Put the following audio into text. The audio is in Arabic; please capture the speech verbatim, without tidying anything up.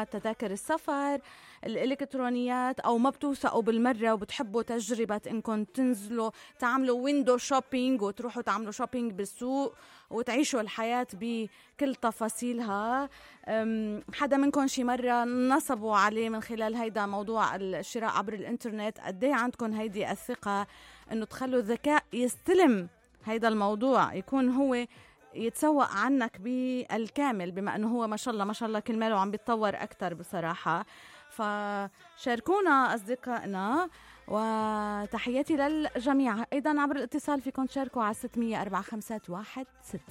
زحمة تذاكر السفر، الإلكترونيات، أو ما بتوثقوا بالمرة وبتحبوا تجربة إنكم تنزلوا تعملوا ويندو شوبينج وتروحوا تعملوا شوبينج بالسوق وتعيشوا الحياة بكل تفاصيلها. حدا منكم شي مرة نصبوا عليه من خلال هيدا موضوع الشراء عبر الإنترنت؟ قديه عندكم هيدي الثقة إنه تخلوا الذكاء يستلم هيدا الموضوع، يكون هو يتسوق عنك بالكامل، بما أنه هو ما شاء الله ما شاء الله كل ماله عم بيتطور أكتر بصراحة. فشاركونا أصدقائنا، وتحياتي للجميع. أيضا عبر الاتصال فيكم تشاركوا على ستمية أربعة خمسة واحد ستة.